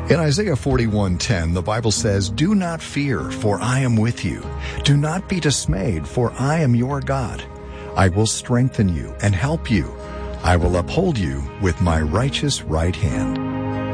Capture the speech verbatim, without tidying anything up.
In Isaiah forty-one ten, the Bible says, "Do not fear, for I am with you. Do not be dismayed, for I am your God. I will strengthen you and help you. I will uphold you with my righteous right hand."